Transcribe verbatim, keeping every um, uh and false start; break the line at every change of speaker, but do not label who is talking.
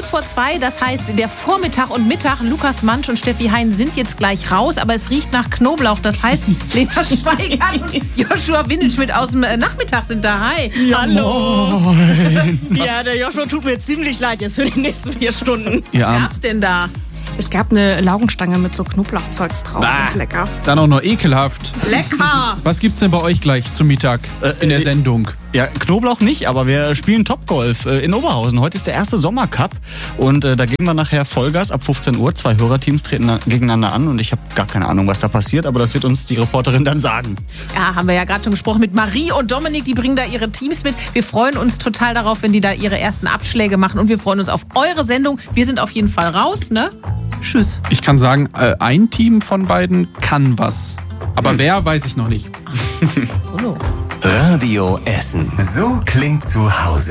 kurz vor zwei, das heißt der Vormittag und Mittag. Lukas Mansch und Steffi Hein sind jetzt gleich raus, aber es riecht nach Knoblauch. Das heißt, Lena Schweigert und Joshua Windelschmidt aus dem Nachmittag sind da. Hi.
Ja,
Hallo.
Ja, der Joshua tut mir ziemlich leid jetzt für die nächsten vier Stunden.
Was gab's denn da?
Es gab eine Laugenstange mit so Knoblauchzeugs drauf.
Bah.
Ganz lecker.
Dann auch noch ekelhaft.
Lecker!
Was gibt's denn bei euch gleich zum Mittag in der
äh,
Sendung?
Ja, Knoblauch nicht, aber wir spielen Topgolf äh, in Oberhausen. Heute ist der erste Sommercup und äh, da geben wir nachher Vollgas ab fünfzehn Uhr. Zwei Hörerteams treten na- gegeneinander an und ich habe gar keine Ahnung, was da passiert, aber das wird uns die Reporterin dann sagen.
Ja, haben wir ja gerade schon gesprochen mit Marie und Dominik. Die bringen da ihre Teams mit. Wir freuen uns total darauf, wenn die da ihre ersten Abschläge machen. Und wir freuen uns auf eure Sendung. Wir sind auf jeden Fall raus, ne? Tschüss.
Ich kann sagen, äh, ein Team von beiden kann was. Aber wer, weiß ich noch nicht.
Oh.
Radio Essen. So klingt zu Hause.